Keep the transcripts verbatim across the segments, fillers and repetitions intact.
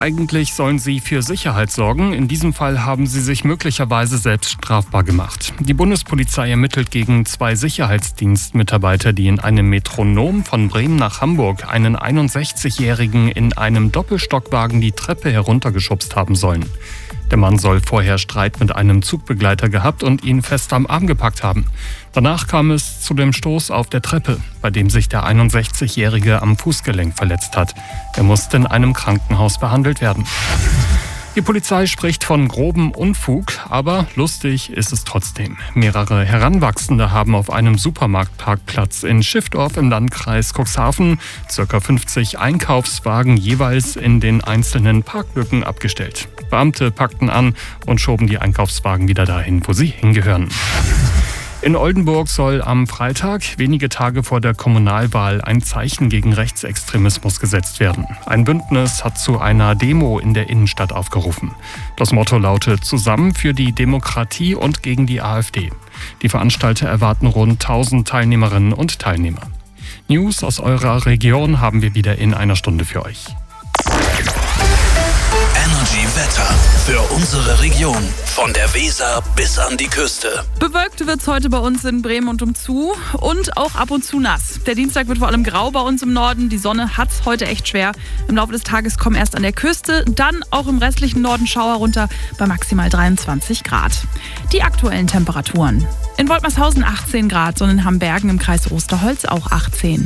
Eigentlich sollen sie für Sicherheit sorgen. In diesem Fall haben sie sich möglicherweise selbst strafbar gemacht. Die Bundespolizei ermittelt gegen zwei Sicherheitsdienstmitarbeiter, die in einem Metronom von Bremen nach Hamburg einen einundsechzigjährigen in einem Doppelstockwagen die Treppe heruntergeschubst haben sollen. Der Mann soll vorher Streit mit einem Zugbegleiter gehabt und ihn fest am Arm gepackt haben. Danach kam es zu dem Stoß auf der Treppe, bei dem sich der einundsechzigjährige am Fußgelenk verletzt hat. Er musste in einem Krankenhaus behandelt werden. Die Polizei spricht von grobem Unfug, aber lustig ist es trotzdem. Mehrere Heranwachsende haben auf einem Supermarktparkplatz in Schiffdorf im Landkreis Cuxhaven ca. fünfzig Einkaufswagen jeweils in den einzelnen Parklücken abgestellt. Beamte packten an und schoben die Einkaufswagen wieder dahin, wo sie hingehören. In Oldenburg soll am Freitag, wenige Tage vor der Kommunalwahl, ein Zeichen gegen Rechtsextremismus gesetzt werden. Ein Bündnis hat zu einer Demo in der Innenstadt aufgerufen. Das Motto lautet: Zusammen für die Demokratie und gegen die AfD. Die Veranstalter erwarten rund tausend Teilnehmerinnen und Teilnehmer. News aus eurer Region haben wir wieder in einer Stunde für euch. Energy Wetter für unsere Region. Von der Weser bis an die Küste. Bewölkt wird's heute bei uns in Bremen und umzu und auch ab und zu nass. Der Dienstag wird vor allem grau bei uns im Norden. Die Sonne hat's heute echt schwer. Im Laufe des Tages kommen erst an der Küste, dann auch im restlichen Norden Schauer runter bei maximal dreiundzwanzig Grad. Die aktuellen Temperaturen. In Woltmershausen achtzehn Grad und in Hambergen im Kreis Osterholz auch achtzehn.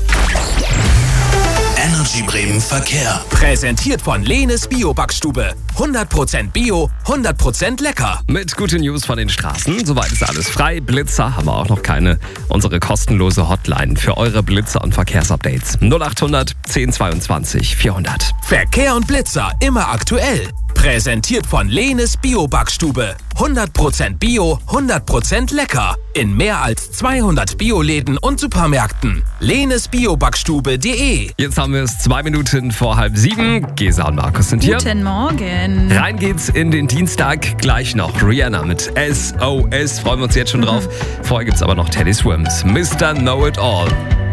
Energy Bremen Verkehr. Präsentiert von Lehnes Bio-Backstube. hundert Prozent Bio, hundert Prozent lecker. Mit guten News von den Straßen. Soweit ist alles frei. Blitzer haben wir auch noch keine. Unsere kostenlose Hotline für eure Blitzer- und Verkehrsupdates. null achthundert zehn zweiundzwanzig vierhundert. Verkehr und Blitzer immer aktuell. Präsentiert von Lehnes Bio-Backstube. hundert Prozent Bio, hundert Prozent lecker. In mehr als zweihundert Bioläden und Supermärkten. lehnes bio backstube punkt de. Jetzt haben wir es zwei Minuten vor halb sieben. Gesa und Markus sind hier. Guten Morgen. Rein geht's in den Dienstag. Gleich noch Rihanna mit S O S. Freuen wir uns jetzt schon drauf. Vorher gibt's aber noch Teddy Swims. Mister Know It All.